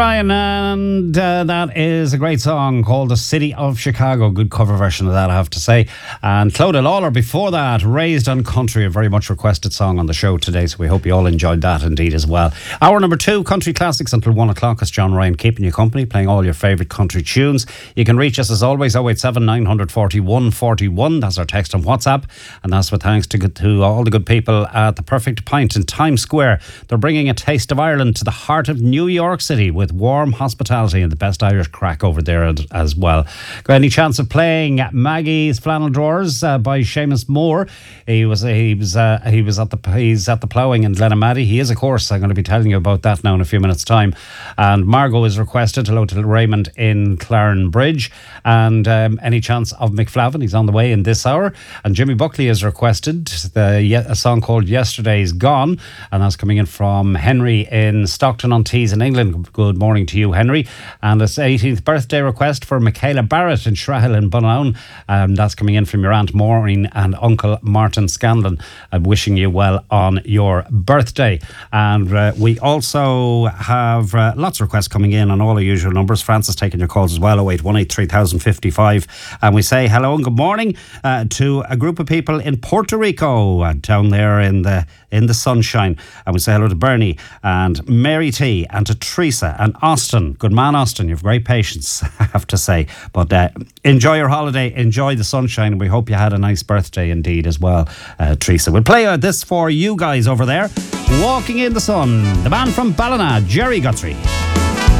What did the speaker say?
Ryan, and that is a great song called The City of Chicago. Good cover version of that, I have to say. And Clodagh Lawler before that, Raised on Country, a very much requested song on the show today, so we hope you all enjoyed that indeed as well. Hour number 2, Country Classics until 1 o'clock. It's John Ryan keeping you company, playing all your favourite country tunes. You can reach us as always, 087 941 41. That's our text on WhatsApp, and that's with thanks to all the good people at The Perfect Pint in Times Square. They're bringing a taste of Ireland to the heart of New York City with warm hospitality and the best Irish crack over there as well. Got any chance of playing Maggie's Flannel Drawers by Seamus Moore? He's at the ploughing in Glenamaddy. He is, of course. I'm going to be telling you about that now in a few minutes' time. And Margot is requested. Hello to Raymond in Claren Bridge. And any chance of McFlavin? He's on the way in this hour. And Jimmy Buckley is requested a song called Yesterday's Gone, and that's coming in from Henry in Stockton-on-Tees in England. Good morning to you, Henry. And it's 18th birthday request for Michaela Barrett in Shrahil in Bunown. That's coming in from your Aunt Maureen and Uncle Martin Scanlon. I'm wishing you well on your birthday. And we also have lots of requests coming in on all the usual numbers. Francis taking your calls as well, 0818 3055. And we say hello and good morning to a group of people in Puerto Rico, down there in the sunshine. And we say hello to Bernie and Mary T and to Teresa and Austin. Good man, Austin. You have great patience, I have to say. But enjoy your holiday, enjoy the sunshine, and we hope you had a nice birthday indeed as well, Teresa. We'll play this for you guys over there. Walking in the Sun, the man from Ballina, Jerry Guthrie.